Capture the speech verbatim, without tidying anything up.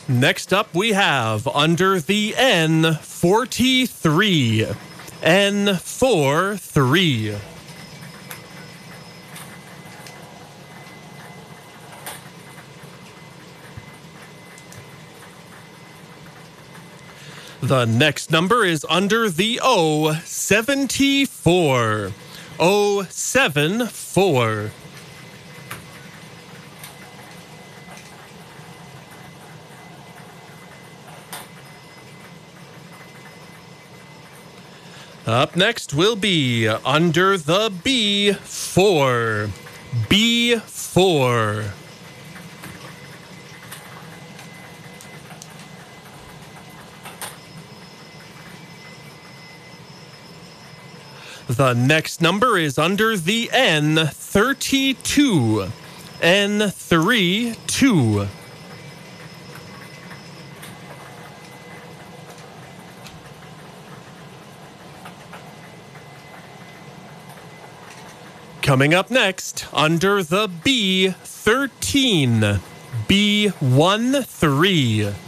Next up, we have under the N forty-three. N forty-three. The next number is under the O seventy-four. O seventy-four. Up next will be under the B four. B four. The next number is under the N thirty-two. N thirty-two. Coming up next, under the B thirteen. B thirteen.